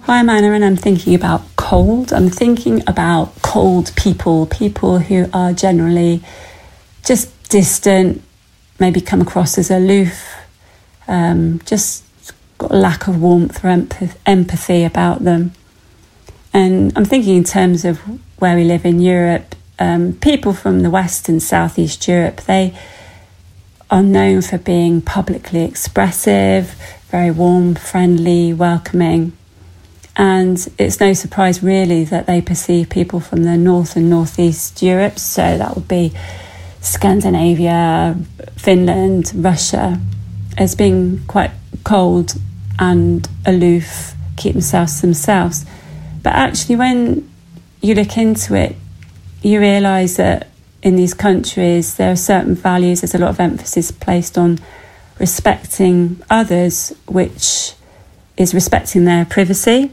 Hi, Amanda, and I'm thinking about cold. I'm thinking about cold people who are generally just distant, maybe come across as aloof, just got a lack of warmth or empathy about them. And I'm thinking in terms of where we live in Europe, people from the West and Southeast Europe, they are known for being publicly expressive, very warm, friendly, welcoming. And it's no surprise really that they perceive people from the North and Northeast Europe, so that would be Scandinavia, Finland, Russia, as being quite cold and aloof, keep themselves to themselves. But actually when you look into it, you realise that in these countries there are certain values, there's a lot of emphasis placed on respecting others, which is respecting their privacy,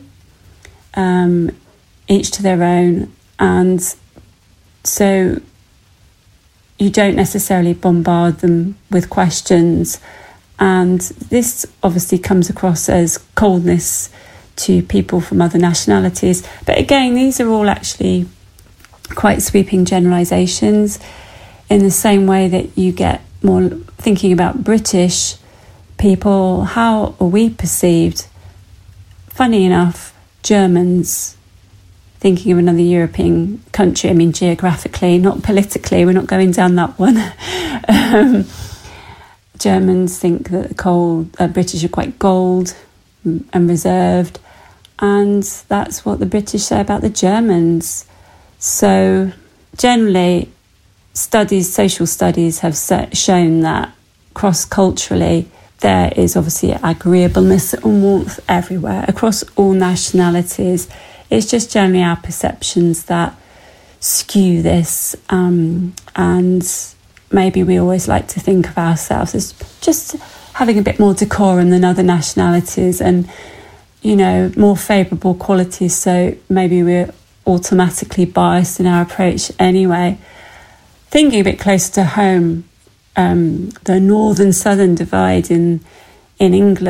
each to their own. And so you don't necessarily bombard them with questions. And this obviously comes across as coldness to people from other nationalities. But again, these are all actually quite sweeping generalisations, in the same way that you get more thinking about British people. How are we perceived? Funny enough, Germans, thinking of another European country, I mean geographically, not politically, we're not going down that one. Germans think that the British are quite cold and reserved, and that's what the British say about the Germans. So generally, social studies have shown that cross-culturally there is obviously agreeableness and warmth everywhere across all nationalities. It's just generally our perceptions that skew this, and maybe we always like to think of ourselves as just having a bit more decorum than other nationalities and, you know, more favourable qualities, so maybe we're automatically biased in our approach anyway. Thinking a bit closer to home, the northern-southern divide in England,